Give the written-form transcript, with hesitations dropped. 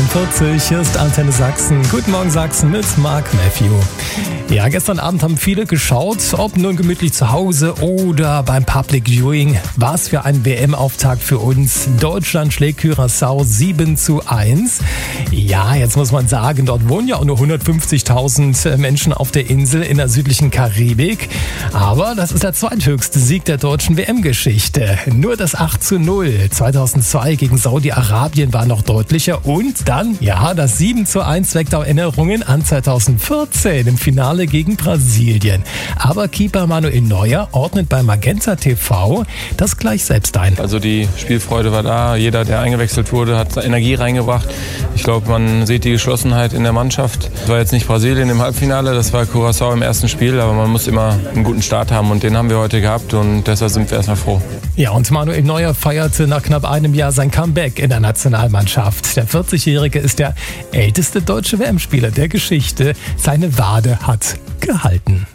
8:45 Uhr ist Antenne Sachsen. Guten Morgen Sachsen mit Mark Matthew. Ja, gestern Abend haben viele geschaut, ob nun gemütlich zu Hause oder beim Public Viewing. War es für einen WM-Auftakt für uns. Deutschland schlägt Curaçao 7:1. Ja, jetzt muss man sagen, dort wohnen ja auch nur 150.000 Menschen auf der Insel in der südlichen Karibik. Aber das ist der zweithöchste Sieg der deutschen WM-Geschichte. Nur das 8:0 2002 gegen Saudi-Arabien war noch deutlicher. Und dann, ja, das 7:1 weckt auch Erinnerungen an 2014 im Finale gegen Brasilien. Aber Keeper Manuel Neuer ordnet bei Magenta TV das gleich selbst ein. Also die Spielfreude war da. Jeder, der eingewechselt wurde, hat Energie reingebracht. Ich glaube, man sieht die Geschlossenheit in der Mannschaft. Das war jetzt nicht Brasilien im Halbfinale, das war Curaçao im ersten Spiel. Aber man muss immer einen guten Start haben und den haben wir heute gehabt und deshalb sind wir erstmal froh. Ja, und Manuel Neuer feierte nach knapp einem Jahr sein Comeback in der Nationalmannschaft. Der 40-Jährige ist der älteste deutsche WM-Spieler der Geschichte. Seine Wade hat gehalten.